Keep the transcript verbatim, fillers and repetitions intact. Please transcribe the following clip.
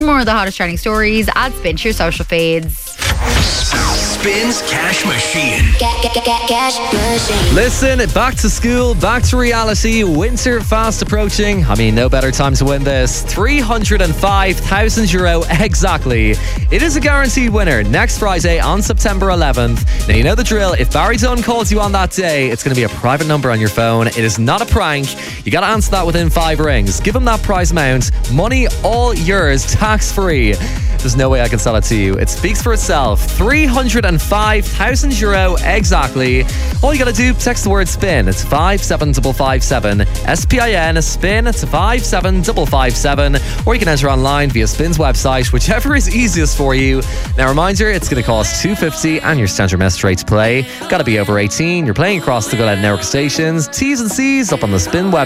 More of the hottest trending stories, add Spin to your social feeds. Spins Cash Machine. Get, get, get, get cash machine. Listen, back to school, back to reality. Winter fast approaching. I mean, no better time to win this. three hundred five thousand euro exactly. It is a guaranteed winner next Friday on September eleventh. Now, you know the drill. If Barry Dunn calls you on that day, it's going to be a private number on your phone. It is not a prank. You got to answer that within five rings. Give him that prize amount. Money all yours, tax free. There's no way I can sell it to you. It speaks for itself. three hundred five thousand euro exactly. All you gotta do, text the word spin. It's five seven five five seven. S P I N, spin to five seven five five seven. Or you can enter online via Spin's website, whichever is easiest for you. Now, reminder, it's gonna cost two hundred fifty and your standard message rate to play. Gotta be over eighteen. You're playing across the Go Loud network stations. T's and C's up on the Spin website.